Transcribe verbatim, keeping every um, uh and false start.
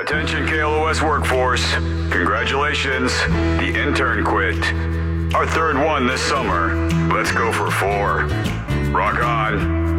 Attention K L O S workforce. Congratulations, the intern quit. Our third one this summer. Let's go for four. Rock on.